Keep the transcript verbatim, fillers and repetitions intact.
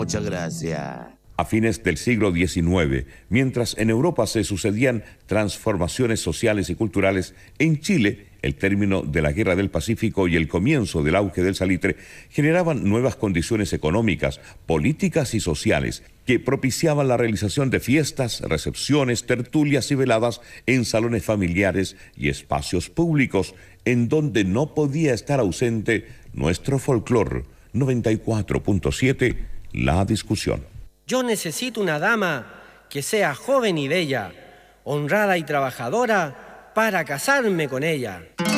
Muchas gracias. A fines del siglo diecinueve, mientras en Europa se sucedían transformaciones sociales y culturales, en Chile, el término de la Guerra del Pacífico y el comienzo del auge del salitre generaban nuevas condiciones económicas, políticas y sociales que propiciaban la realización de fiestas, recepciones, tertulias y veladas en salones familiares y espacios públicos, en donde no podía estar ausente nuestro folclor. noventa y cuatro punto siete, La Discusión. Yo necesito una dama que sea joven y bella, honrada y trabajadora, para casarme con ella.